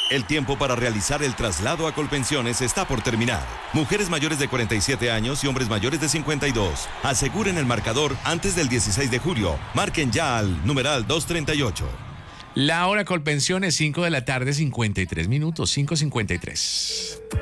El tiempo para realizar el traslado a Colpensiones está por terminar. Mujeres mayores de 47 años y hombres mayores de 52. Aseguren el marcador antes del 16 de julio. Marquen ya al numeral 238. La hora Colpensiones, 5 de la tarde, 53 minutos, 5:53.